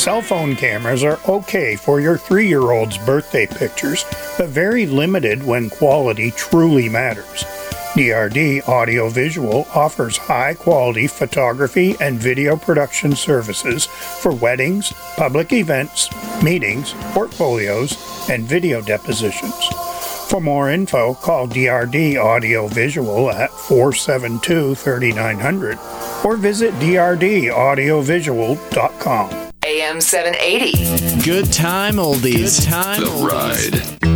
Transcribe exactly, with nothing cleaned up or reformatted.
Cell phone cameras are okay for your three-year-old's birthday pictures, but very limited when quality truly matters. D R D Audio Visual offers high-quality photography and video production services for weddings, public events, meetings, portfolios, and video depositions. For more info, call D R D Audio Visual at four seven two, three nine zero zero or visit d r d audio visual dot com. A M seven eighty. Good time oldies. Good time The oldies. Ride.